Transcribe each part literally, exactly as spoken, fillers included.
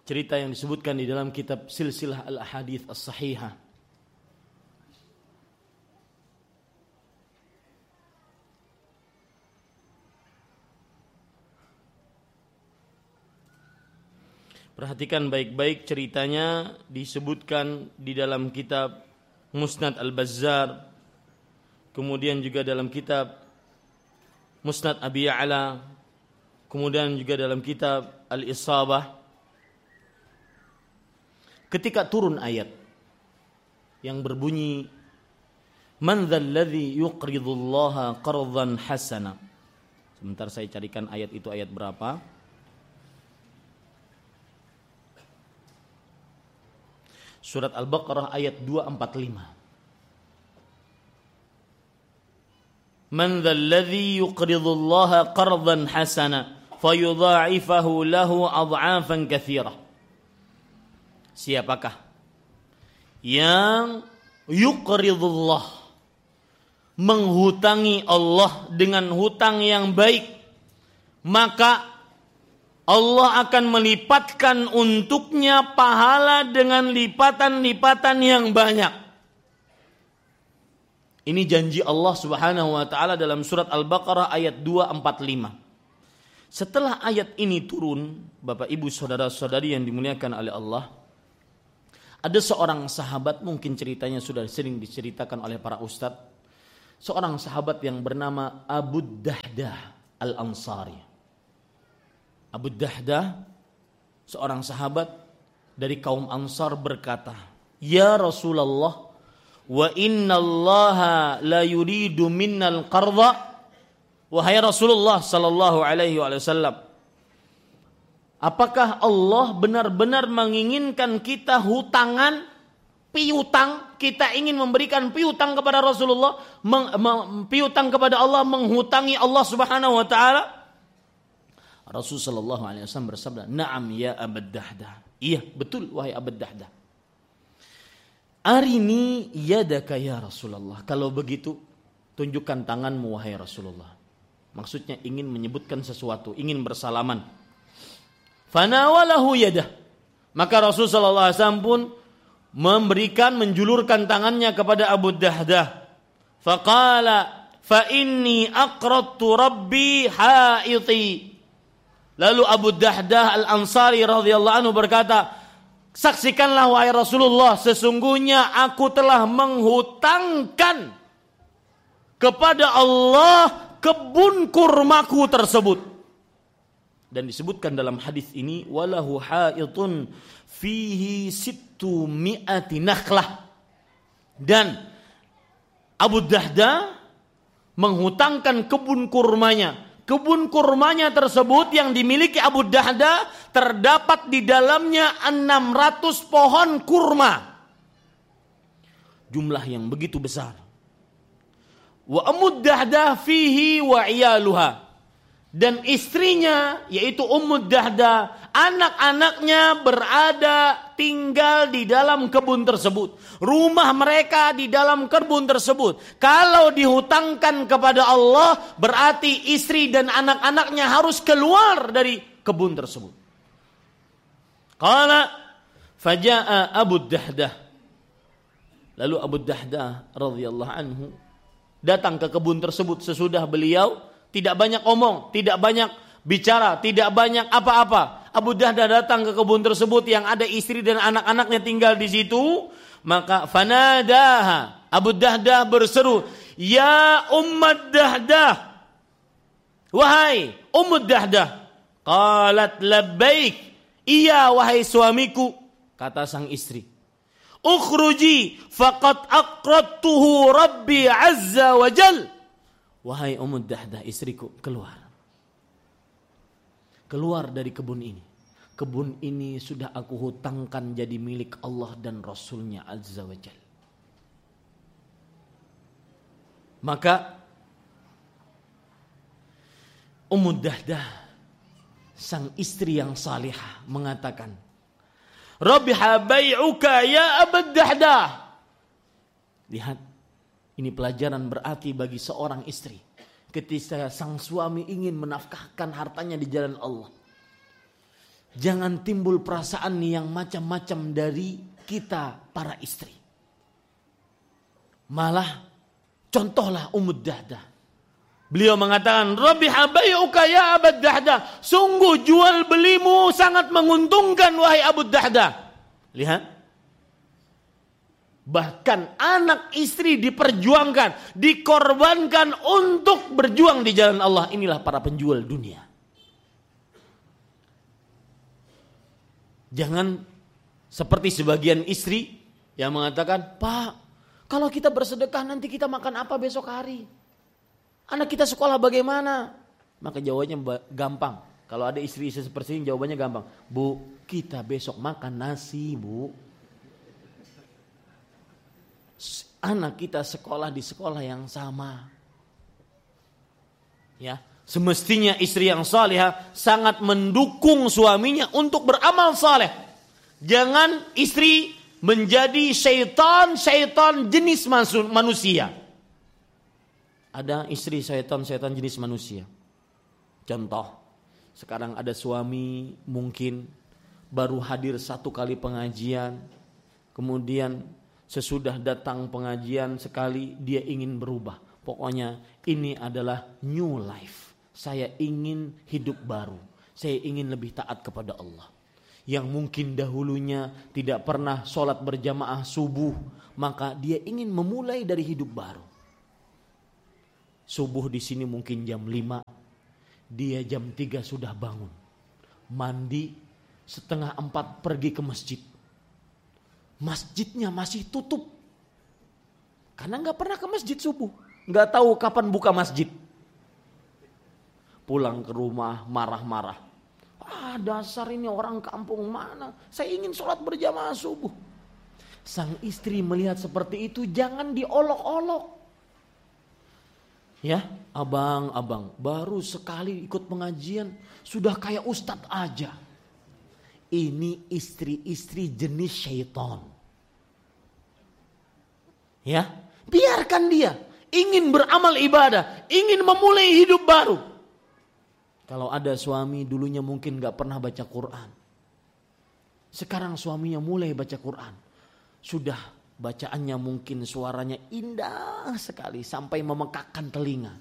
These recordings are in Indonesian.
cerita yang disebutkan di dalam kitab Silsilah Al-Ahadits As-Sahihah. Perhatikan baik-baik ceritanya, disebutkan di dalam kitab Musnad Al-Bazzar, kemudian juga dalam kitab Musnad Abi Ya'la, kemudian juga dalam kitab Al-Isabah. Ketika turun ayat yang berbunyi Man dzal ladzi yuqridullaha qardan hasana. Sebentar saya carikan ayat itu ayat berapa. Surat Al-Baqarah ayat dua ratus empat puluh lima. Man dzal ladzi yuqridullaha qardan hasana fayudha'ifahu lahu adha'afan katsirah. Siapakah yang yuqridullah, menghutangi Allah dengan hutang yang baik, maka Allah akan melipatkan untuknya pahala dengan lipatan-lipatan yang banyak. Ini janji Allah Subhanahu wa taala dalam surat Al-Baqarah ayat dua ratus empat puluh lima. Setelah ayat ini turun, Bapak Ibu saudara-saudari yang dimuliakan oleh Allah, ada seorang sahabat, mungkin ceritanya sudah sering diceritakan oleh para ustadz, seorang sahabat yang bernama Abu Dahdah Al-Ansari. Abu Dahdah, seorang sahabat dari kaum Ansar, berkata, Ya Rasulullah, wa inna allaha la yuridu minnal qarda. Wahai Rasulullah sallallahu alaihi wasallam, apakah Allah benar-benar menginginkan kita hutangan, piutang? Kita ingin memberikan piutang kepada Rasulullah, meng, meng, piutang kepada Allah, menghutangi Allah Subhanahu wa taala? Rasul sallallahu alaihi wasallam bersabda, "Na'am ya Abu Dahdah." Iya, betul wahai Abu Dahdah. Arini yadaka ya Rasulullah. Kalau begitu, tunjukkan tanganmu wahai Rasulullah. Maksudnya ingin menyebutkan sesuatu, ingin bersalaman. Fanawalahu yadah. Maka Rasul sallallahu alaihi wasallam pun memberikan, menjulurkan tangannya kepada Abu Dahdah. Faqala fa inni aqradtu rabbi haiti. Lalu Abu Dahdah Al-Ansari radhiyallahu anhu berkata, saksikanlah wahai Rasulullah, sesungguhnya aku telah menghutangkan kepada Allah kebun kurmaku tersebut. Dan disebutkan dalam hadis ini, walahu haitun fihi sittu mi'ati nakhlah. Dan Abu Dahdah menghutangkan kebun kurmanya. Kebun kurmanya tersebut yang dimiliki Abu Dahdah terdapat di dalamnya enam ratus pohon kurma. Jumlah yang begitu besar. Wa Ummu Dahdah fihi wa iyaluha. Dan istrinya yaitu Ummu Dahdah, anak-anaknya berada tinggal di dalam kebun tersebut. Rumah mereka di dalam kebun tersebut. Kalau dihutangkan kepada Allah, berarti istri dan anak-anaknya harus keluar dari kebun tersebut. Qala faja'a Abu Dahdah. Lalu Abu Dahdah radhiyallahu anhu datang ke kebun tersebut sesudah beliau tidak banyak omong, tidak banyak bicara, tidak banyak apa-apa. Abu Dahdah datang ke kebun tersebut yang ada istri dan anak-anaknya tinggal di situ. Maka fanadaha, Abu Dahdah berseru, Ya Ummu Dahdah, wahai Ummu Dahdah. Qalat labbaik, iya wahai suamiku, kata sang istri. Ukhruji faqad aqradtuhu Rabbi azza wa jal. Wahai Ummu Dahdah, istriku, keluar. Keluar dari kebun ini. Kebun ini sudah aku hutangkan jadi milik Allah dan Rasulnya azza wa jal. Maka Ummu Dahdah, sang istri yang salihah, mengatakan, Rabiha bai'uka ya Abu Dahdah. Lihat, ini pelajaran berarti bagi seorang istri. Ketika sang suami ingin menafkahkan hartanya di jalan Allah. Jangan timbul perasaan yang macam-macam dari kita para istri. Malah contohlah Ummu Dahdah. Beliau mengatakan, Rabbi habayuka ya Abu Dahdah. Sungguh jual belimu sangat menguntungkan wahai Abu Dahdah. Lihat. Bahkan anak istri diperjuangkan, dikorbankan untuk berjuang di jalan Allah. Inilah para penjual dunia. Jangan seperti sebagian istri yang mengatakan, Pak, kalau kita bersedekah nanti kita makan apa besok hari? Anak kita sekolah bagaimana? Maka jawabannya gampang. Kalau ada istri-istri seperti ini jawabannya gampang. Bu, kita besok makan nasi, Bu. Anak kita sekolah di sekolah yang sama. Ya, semestinya istri yang salihah sangat mendukung suaminya untuk beramal saleh. Jangan istri menjadi syaitan-syaitan jenis manusia. Ada istri syaitan-syaitan jenis manusia. Contoh, sekarang ada suami mungkin baru hadir satu kali pengajian, kemudian sesudah datang pengajian sekali dia ingin berubah. Pokoknya ini adalah new life. Saya ingin hidup baru. Saya ingin lebih taat kepada Allah. Yang mungkin dahulunya tidak pernah sholat berjamaah subuh, maka dia ingin memulai dari hidup baru. Subuh di sini mungkin jam lima, dia jam tiga sudah bangun. Mandi, setengah empat pergi ke masjid. Masjidnya masih tutup. Karena gak pernah ke masjid subuh. Gak tahu kapan buka masjid. Pulang ke rumah marah-marah. Ah, dasar ini orang kampung mana? Saya ingin sholat berjamaah subuh. Sang istri melihat seperti itu, jangan diolok-olok. Ya, abang-abang baru sekali ikut pengajian sudah kayak ustadz aja. Ini istri-istri jenis syaitan. Ya, biarkan dia ingin beramal ibadah, ingin memulai hidup baru. Kalau ada suami dulunya mungkin gak pernah baca Quran. Sekarang suaminya mulai baca Quran. Sudah bacaannya mungkin suaranya indah sekali sampai memekakkan telinga.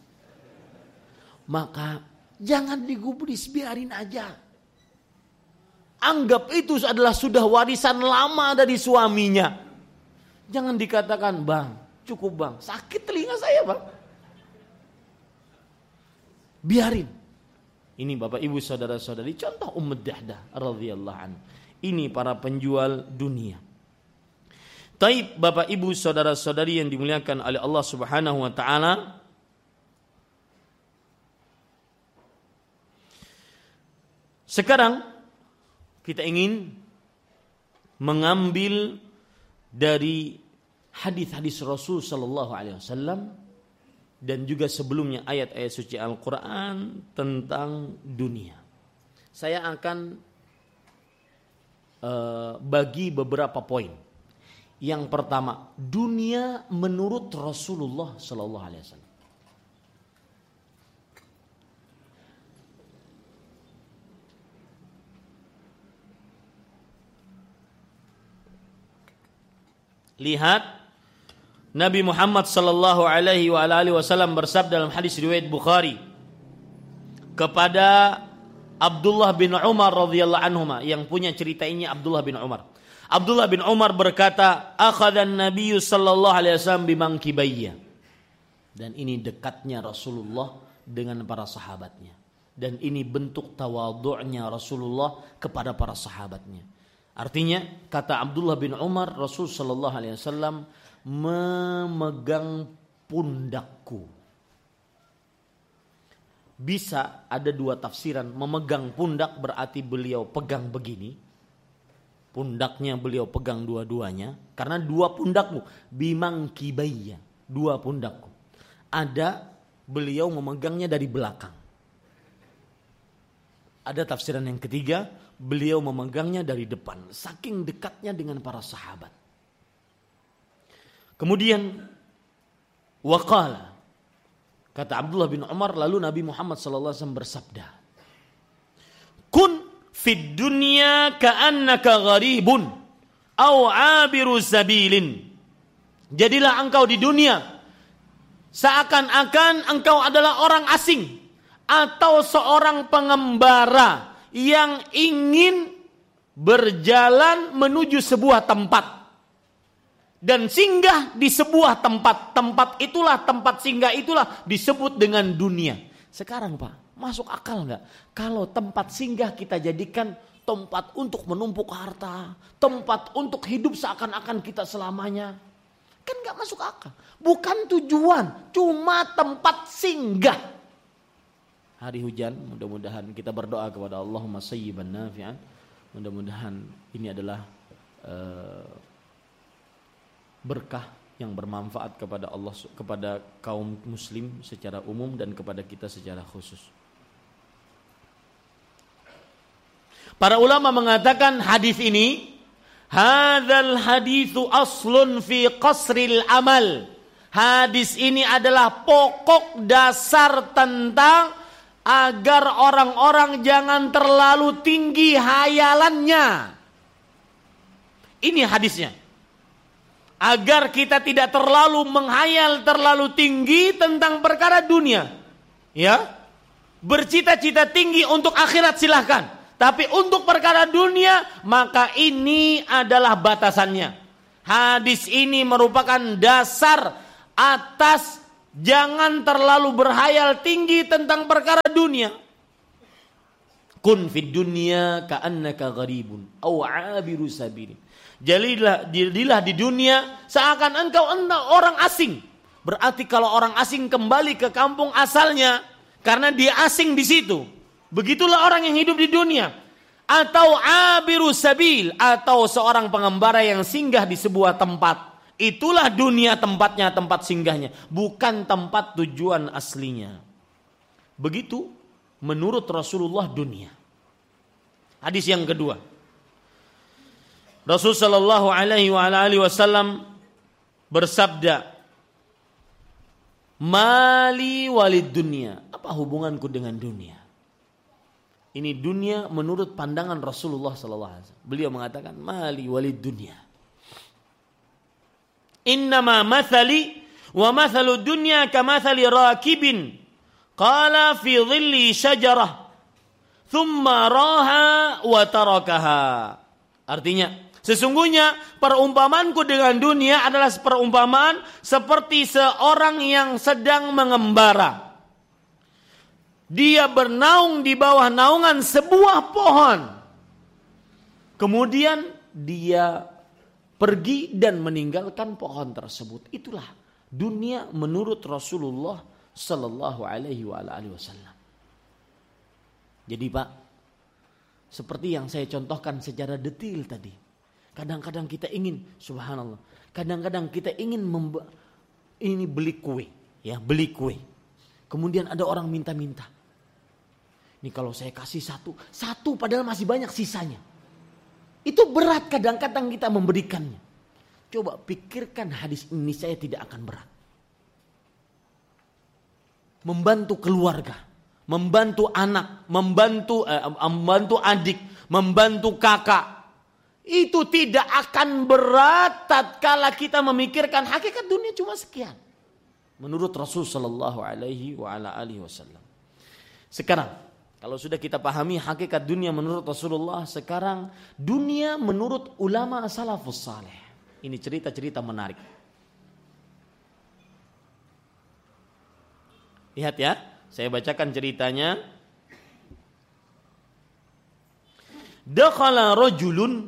Maka jangan digubris, biarin aja. Anggap itu adalah sudah warisan lama dari suaminya. Jangan dikatakan, bang, cukup bang, sakit telinga saya bang. Biarin. Ini bapak ibu saudara-saudari, contoh Ummu Dahdah radhiyallahu anha. Ini para penjual dunia. Taib bapak ibu saudara-saudari yang dimuliakan oleh Allah Subhanahu wa taala. Sekarang kita ingin mengambil dari hadis-hadis Rasul sallallahu alaihi wasallam dan juga sebelumnya ayat-ayat suci Al-Qur'an tentang dunia. Saya akan uh, bagi beberapa poin. Yang pertama, dunia menurut Rasulullah sallallahu alaihi wasallam. Lihat, Nabi Muhammad sallallahu alaihi wa alihi wasallam bersabda dalam hadis riwayat Bukhari kepada Abdullah bin Umar radhiyallahu anhuma, yang punya cerita ini Abdullah bin Umar. Abdullah bin Umar berkata, "Akhadhan Nabi sallallahu alaihi wasallam bimangkibayya." Dan ini dekatnya Rasulullah dengan para sahabatnya. Dan ini bentuk tawadhu'nya Rasulullah kepada para sahabatnya. Artinya, kata Abdullah bin Umar, Rasul sallallahu alaihi wasallam memegang pundakku. Bisa ada dua tafsiran. Memegang pundak berarti beliau pegang begini. Pundaknya beliau pegang dua-duanya. Karena dua pundakmu. Bimangkibayya. Dua pundakku. Ada beliau memegangnya dari belakang. Ada tafsiran yang ketiga, beliau memegangnya dari depan. Saking dekatnya dengan para sahabat. Kemudian waqala, kata Abdullah bin Umar, lalu Nabi Muhammad sallallahu alaihi wasallam bersabda, "Kun fid dunya ka'annaka gharibun aw 'abiru sabilin. Jadilah engkau di dunia seakan-akan engkau adalah orang asing atau seorang pengembara yang ingin berjalan menuju sebuah tempat dan singgah di sebuah tempat. Tempat itulah, tempat singgah itulah disebut dengan dunia. Sekarang Pak, masuk akal nggak kalau tempat singgah kita jadikan tempat untuk menumpuk harta, tempat untuk hidup seakan-akan kita selamanya? Kan nggak masuk akal. Bukan tujuan, cuma tempat singgah. Hari hujan, mudah-mudahan kita berdoa kepada Allahumma sayyiban nafi'an. Mudah-mudahan ini adalah uh, berkah yang bermanfaat kepada Allah, kepada kaum muslim secara umum dan kepada kita secara khusus. Para ulama mengatakan hadis ini, hadzal haditsu aslun fi qasril amal. Hadis ini adalah pokok dasar tentang agar orang-orang jangan terlalu tinggi hayalannya. Ini hadisnya. Agar kita tidak terlalu menghayal terlalu tinggi tentang perkara dunia. Ya. Bercita-cita tinggi untuk akhirat silahkan. Tapi untuk perkara dunia, maka ini adalah batasannya. Hadis ini merupakan dasar atas jangan terlalu berhayal tinggi tentang perkara dunia. Kun fid dunya ka'annaka gharibun aw 'abiru sabilin. Jadilah, jadilah di dunia seakan engkau orang asing. Berarti kalau orang asing kembali ke kampung asalnya karena dia asing di situ. Begitulah orang yang hidup di dunia. Atau 'abiru sabil, atau seorang pengembara yang singgah di sebuah tempat. Itulah dunia tempatnya, tempat singgahnya, bukan tempat tujuan aslinya. Begitu menurut Rasulullah dunia. Hadis yang kedua. Rasul sallallahu alaihi wa alihi wasallam bersabda, "Mali walid dunia." Apa hubunganku dengan dunia? Ini dunia menurut pandangan Rasulullah sallallahu alaihi wasallam. Beliau mengatakan, "Mali walid dunia. Innama mathali wa mathalu dunya kamathali rakibin qala fi dhilli syajarah thumma raha wa tarakaha." Artinya, sesungguhnya perumpamanku dengan dunia adalah perumpamaan seperti seorang yang sedang mengembara. Dia bernaung di bawah naungan sebuah pohon. Kemudian dia pergi dan meninggalkan pohon tersebut. Itulah dunia menurut Rasulullah sallallahu alaihi wasallam. Jadi Pak, seperti yang saya contohkan secara detail tadi. Kadang-kadang kita ingin, subhanallah, kadang-kadang kita ingin memba- ini beli kue, ya, beli kue. Kemudian ada orang minta-minta. Ini kalau saya kasih satu, satu padahal masih banyak sisanya. Itu berat kadang-kadang kita memberikannya. Coba pikirkan hadis ini, saya tidak akan berat. Membantu keluarga, membantu anak, membantu eh, membantu adik, membantu kakak. Itu tidak akan berat tatkala kita memikirkan hakikat dunia cuma sekian. Menurut Rasul sallallahu alaihi wa ala alihi wasallam. Sekarang kalau sudah kita pahami hakikat dunia menurut Rasulullah, sekarang dunia menurut ulama salafus saleh. Ini cerita-cerita menarik. Lihat ya, saya bacakan ceritanya. Dakhala rajulun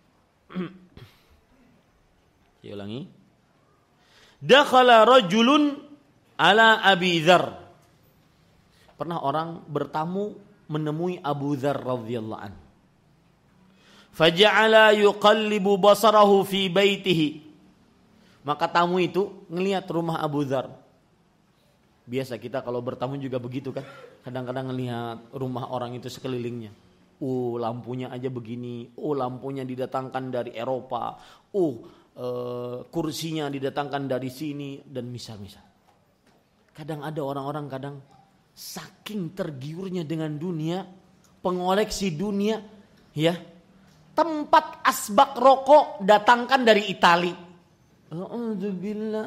Saya ulangi. Dakhala rajulun ala Abi Dzar. Pernah orang bertamu menemui Abu Dzar radhiyallahu anhu. Faja'ala yuqallibu basarahu fi baitihi. Maka tamu itu ngelihat rumah Abu Dzar. Biasa kita kalau bertamu juga begitu kan. Kadang-kadang ngelihat rumah orang itu sekelilingnya. Oh, lampunya aja begini. Oh, lampunya didatangkan dari Eropa. Oh, eh, kursinya didatangkan dari sini dan misal-misal. Kadang ada orang-orang kadang saking tergiurnya dengan dunia, pengoleksi dunia, Ya. Tempat asbak rokok datangkan dari Itali. Alhamdulillah.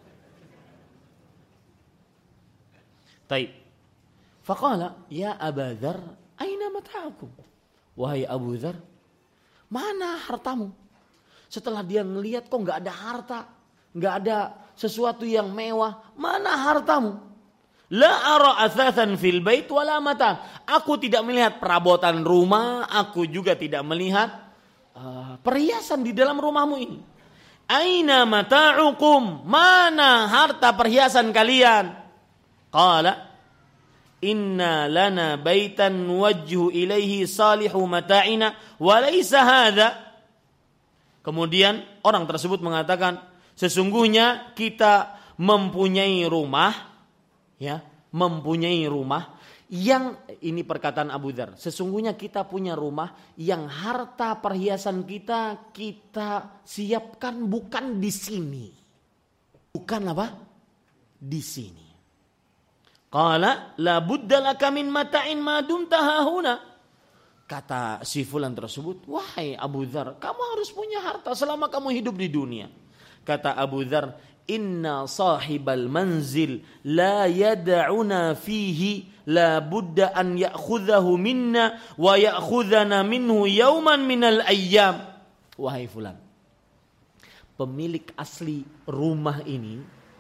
Taib. Faqala ya Aba Dzar, aina mata'akum? Wahai Abu Dzar, mana hartamu? Setelah dia melihat kok enggak ada harta, enggak ada sesuatu yang mewah, mana hartamu? La ara atsatsan fil bait wala matan. Aku tidak melihat perabotan rumah, aku juga tidak melihat uh, perhiasan di dalam rumahmu ini. Aina mata'ukum? Mana harta perhiasan kalian? Qala inna lana baitan nuwajjihu ilaihi salihu mata'ina wa laysa hadha. Kemudian orang tersebut mengatakan, sesungguhnya kita mempunyai rumah, ya, mempunyai rumah yang, ini perkataan Abu Dzar, sesungguhnya kita punya rumah yang harta perhiasan kita kita siapkan bukan di sini. Bukan apa? Di sini. Qala la budda laka min mata'in ma dumta hahuna. Kata si fulan tersebut, wahai Abu Dzar, kamu harus punya harta selama kamu hidup di dunia. Kata Abu Dzar, inna sahibal manzil la yad'una fihi la budda an ya'khudhahu minna wa ya'khudhana minhu yawman minal ayyam. Wahai fulan, pemilik asli rumah ini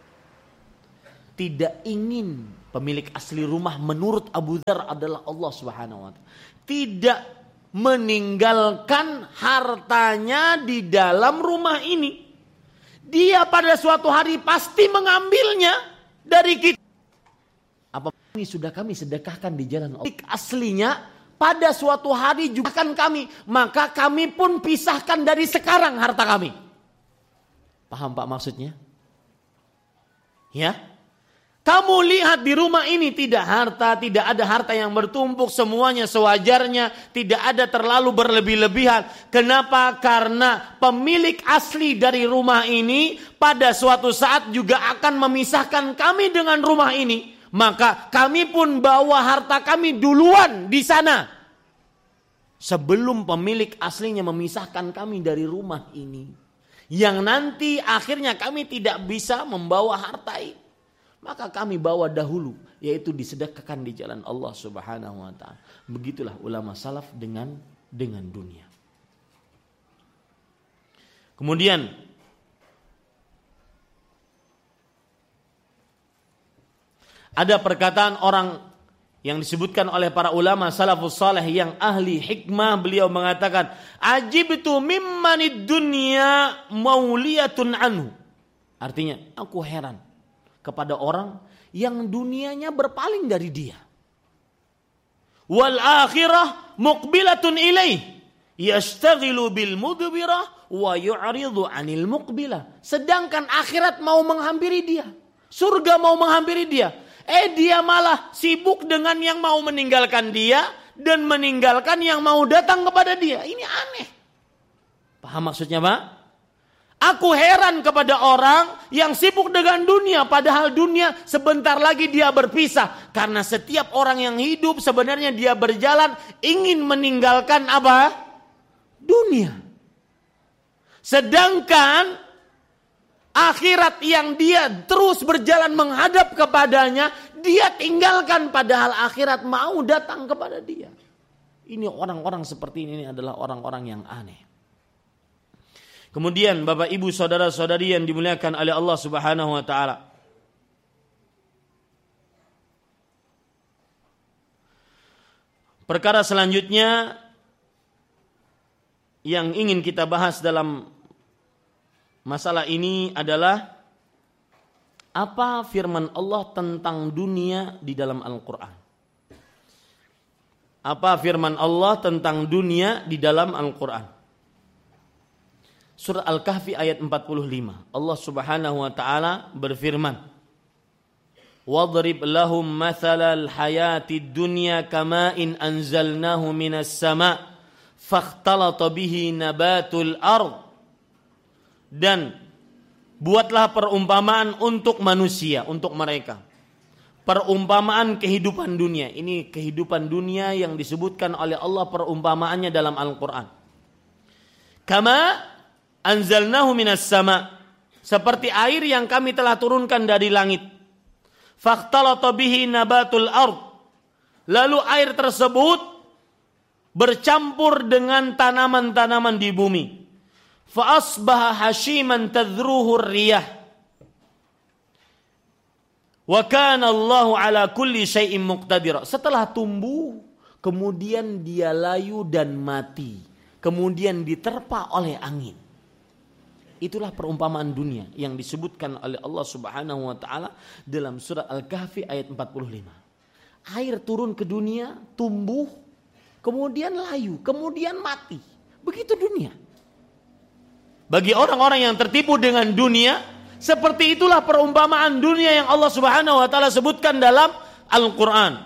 tidak ingin, pemilik asli rumah menurut Abu Dzar adalah Allah Subhanahu wa taala, tidak meninggalkan hartanya di dalam rumah ini. Dia pada suatu hari pasti mengambilnya dari kita. Apa ini sudah kami sedekahkan di jalan Allah. Aslinya pada suatu hari juga kan kami, maka kami pun pisahkan dari sekarang harta kami. Paham Pak maksudnya? Ya. Kamu lihat di rumah ini tidak harta, tidak ada harta yang bertumpuk, semuanya sewajarnya, tidak ada terlalu berlebih-lebihan. Kenapa? Karena pemilik asli dari rumah ini pada suatu saat juga akan memisahkan kami dengan rumah ini. Maka kami pun bawa harta kami duluan di sana, sebelum pemilik aslinya memisahkan kami dari rumah ini. Yang nanti akhirnya kami tidak bisa membawa harta ini. Maka kami bawa dahulu, yaitu disedekahkan di jalan Allah Subhanahu wa taala. Begitulah ulama salaf dengan dengan dunia. Kemudian ada perkataan orang yang disebutkan oleh para ulama salafus saleh yang ahli hikmah, beliau mengatakan, ajibtu mimmanid dunya mauliyatun anhu. Artinya, aku heran kepada orang yang dunianya berpaling dari dia. Wal akhirah muqbilatun ilaih yashtaghilu bil mudbirah wa yu'ridu 'anil muqbilah. Sedangkan akhirat mau menghampiri dia, surga mau menghampiri dia, eh dia malah sibuk dengan yang mau meninggalkan dia dan meninggalkan yang mau datang kepada dia. Ini aneh. Paham maksudnya, Pak? Aku heran kepada orang yang sibuk dengan dunia, padahal dunia sebentar lagi dia berpisah. Karena setiap orang yang hidup sebenarnya dia berjalan ingin meninggalkan apa? Dunia. Sedangkan akhirat yang dia terus berjalan menghadap kepadanya, dia tinggalkan padahal akhirat mau datang kepada dia. Ini orang-orang seperti ini adalah orang-orang yang aneh. Kemudian Bapak Ibu saudara-saudari yang dimuliakan oleh Allah Subhanahu wa taala. Perkara selanjutnya yang ingin kita bahas dalam masalah ini adalah apa firman Allah tentang dunia di dalam Al-Qur'an. Apa firman Allah tentang dunia di dalam Al-Qur'an? Surah Al-Kahfi ayat empat puluh lima. Allah Subhanahu wa taala berfirman, "Wadrib lahum mathalal hayatid dunya kama'in anzalnahu minas sama' fakhtalata bihi nabatul ard." Dan buatlah perumpamaan untuk manusia, untuk mereka. perumpamaan kehidupan dunia. Ini kehidupan dunia yang disebutkan oleh Allah perumpamaannya dalam Al-Quran. Kama anzalnahu minas sama, seperti air yang kami telah turunkan dari langit. Fakhtalata bihi nabatul ard, lalu air tersebut bercampur dengan tanaman-tanaman di bumi. Fa asbaha hashiman tadhruhu riyah. Wa kana Allahu ala kulli syai'in muqtadira. Setelah tumbuh, kemudian dia layu dan mati, kemudian diterpa oleh angin. Itulah perumpamaan dunia yang disebutkan oleh Allah Subhanahu wa taala dalam surah Al-Kahfi ayat empat puluh lima. Air turun ke dunia, tumbuh, kemudian layu, kemudian mati. Begitu dunia. Bagi orang-orang yang tertipu dengan dunia, seperti itulah perumpamaan dunia yang Allah Subhanahu wa taala sebutkan dalam Al-Qur'an.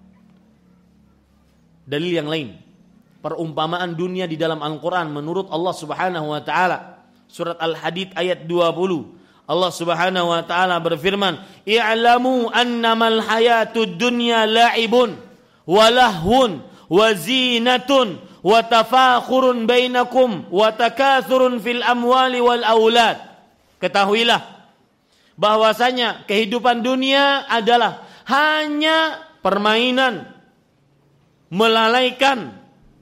Dalil yang lain, perumpamaan dunia di dalam Al-Qur'an menurut Allah Subhanahu wa taala. Surat Al-Hadid ayat dua puluh. Allah Subhanahu wa taala berfirman, "I'lamu annamal hayatud dunya la'ibun wa lahwun wa zinatun wa tafakhurun bainakum wa takathurun fil amwali wal aulad." Ketahuilah bahwasanya kehidupan dunia adalah hanya permainan, melalaikan,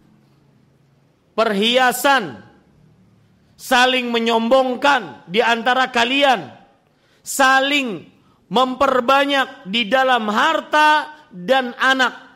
perhiasan, saling menyombongkan di antara kalian, saling memperbanyak di dalam harta dan anak.